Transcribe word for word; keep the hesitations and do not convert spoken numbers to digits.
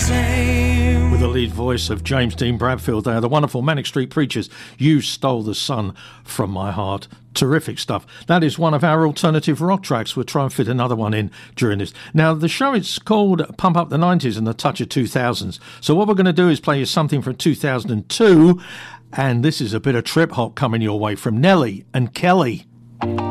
same. With the lead voice of James Dean Bradfield there, the wonderful Manic Street Preachers, You Stole the Sun from My Heart. Terrific stuff. That is one of our alternative rock tracks. We'll try and fit another one in during this. Now, the show is called Pump Up the nineties and the Touch of two thousands. So what we're going to do is play you something from two thousand two, and this is a bit of trip hop coming your way from Nelly and Kelly.